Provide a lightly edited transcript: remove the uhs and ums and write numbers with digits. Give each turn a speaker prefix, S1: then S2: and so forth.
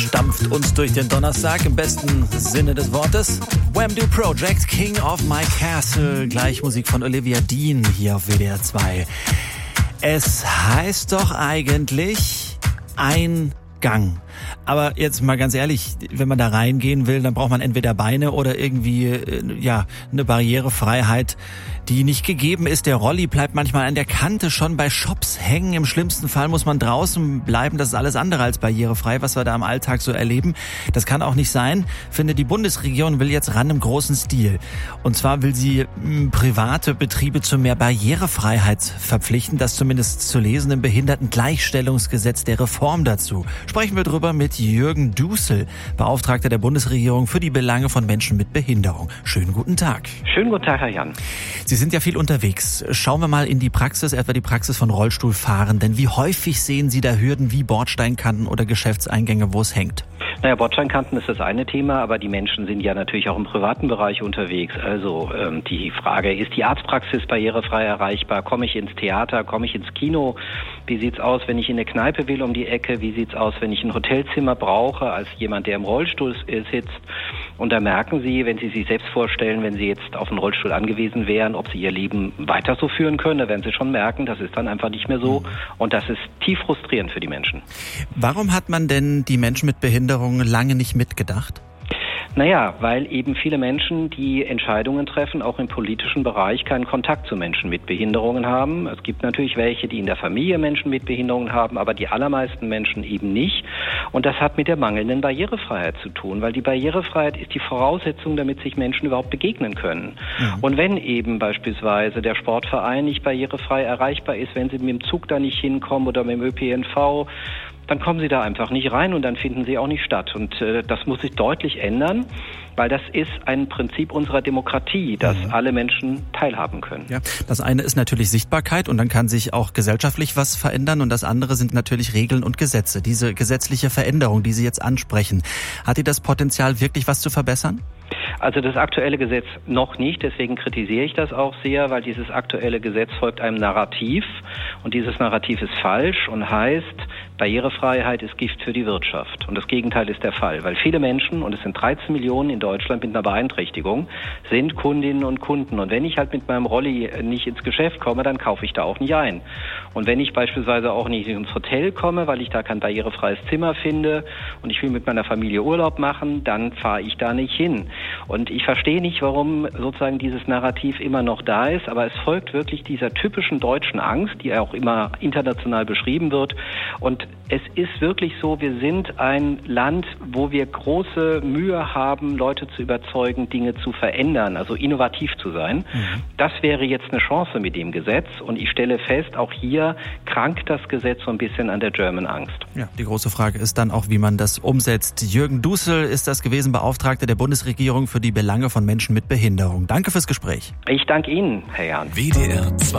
S1: Stampft uns durch den Donnerstag im besten Sinne des Wortes. Wham-Do Project, King of My Castle. Gleich Musik von Olivia Dean hier auf WDR 2. Es heißt doch eigentlich Eingang. Aber jetzt mal ganz ehrlich, wenn man da reingehen will, dann braucht man entweder Beine oder irgendwie eine Barrierefreiheit, die nicht gegeben ist. Der Rolli bleibt manchmal an der Kante schon bei Shops hängen. Im schlimmsten Fall muss man draußen bleiben. Das ist alles andere als barrierefrei, was wir da im Alltag so erleben. Das kann auch nicht sein. Finde, die Bundesregierung will jetzt ran im großen Stil. Und zwar will sie private Betriebe zu mehr Barrierefreiheit verpflichten. Das zumindest zu lesen im Behindertengleichstellungsgesetz, der Reform dazu. Sprechen wir drüber mit Jürgen Dussel, Beauftragter der Bundesregierung für die Belange von Menschen mit Behinderung. Schönen guten Tag.
S2: Schönen guten Tag, Herr Jan.
S1: Sie sind ja viel unterwegs. Schauen wir mal in die Praxis, etwa die Praxis von Rollstuhlfahrenden. Wie häufig sehen Sie da Hürden wie Bordsteinkanten oder Geschäftseingänge, wo es hängt?
S2: Naja, Bordsteinkanten ist das eine Thema, aber die Menschen sind ja natürlich auch im privaten Bereich unterwegs. Also die Frage, ist die Arztpraxis barrierefrei erreichbar? Komme ich ins Theater? Komme ich ins Kino? Wie sieht's aus, wenn ich in eine Kneipe will um die Ecke? Wie sieht's aus, wenn ich ein Hotelzimmer brauche als jemand, der im Rollstuhl sitzt? Und da merken Sie, wenn Sie sich selbst vorstellen, wenn Sie jetzt auf einen Rollstuhl angewiesen wären, ob Sie Ihr Leben weiter so führen können, da werden Sie schon merken, das ist dann einfach nicht mehr so. Und das ist tief frustrierend für die Menschen.
S1: Warum hat man denn die Menschen mit Behinderung lange nicht mitgedacht?
S2: Naja, weil eben viele Menschen, die Entscheidungen treffen, auch im politischen Bereich keinen Kontakt zu Menschen mit Behinderungen haben. Es gibt natürlich welche, die in der Familie Menschen mit Behinderungen haben, aber die allermeisten Menschen eben nicht. Und das hat mit der mangelnden Barrierefreiheit zu tun, weil die Barrierefreiheit ist die Voraussetzung, damit sich Menschen überhaupt begegnen können. Ja. Und wenn eben beispielsweise der Sportverein nicht barrierefrei erreichbar ist, wenn Sie mit dem Zug da nicht hinkommen oder mit dem ÖPNV, dann kommen Sie da einfach nicht rein und dann finden Sie auch nicht statt. Und das muss sich deutlich ändern, weil das ist ein Prinzip unserer Demokratie, dass alle Menschen teilhaben können.
S1: Ja, das eine ist natürlich Sichtbarkeit und dann kann sich auch gesellschaftlich was verändern und das andere sind natürlich Regeln und Gesetze. Diese gesetzliche Veränderung, die Sie jetzt ansprechen, hat die das Potenzial, wirklich was zu verbessern?
S2: Also das aktuelle Gesetz noch nicht, deswegen kritisiere ich das auch sehr, weil dieses aktuelle Gesetz folgt einem Narrativ und dieses Narrativ ist falsch und heißt, Barrierefreiheit ist Gift für die Wirtschaft. Und das Gegenteil ist der Fall, weil viele Menschen, und es sind 13 Millionen in Deutschland mit einer Beeinträchtigung, sind Kundinnen und Kunden. Und wenn ich halt mit meinem Rolli nicht ins Geschäft komme, dann kaufe ich da auch nicht ein. Und wenn ich beispielsweise auch nicht ins Hotel komme, weil ich da kein barrierefreies Zimmer finde und ich will mit meiner Familie Urlaub machen, dann fahre ich da nicht hin. Und ich verstehe nicht, warum sozusagen dieses Narrativ immer noch da ist, aber es folgt wirklich dieser typischen deutschen Angst, die auch immer international beschrieben wird. Und es ist wirklich so, wir sind ein Land, wo wir große Mühe haben, Leute zu überzeugen, Dinge zu verändern, also innovativ zu sein. Das wäre jetzt eine Chance mit dem Gesetz. Und ich stelle fest, auch hier krankt das Gesetz so ein bisschen an der German Angst.
S1: Ja, die große Frage ist dann auch, wie man das umsetzt. Jürgen Dussel ist das gewesen, Beauftragter der Bundesregierung für die Belange von Menschen mit Behinderung. Danke fürs Gespräch.
S2: Ich danke Ihnen, Herr Jan.
S3: WDR 2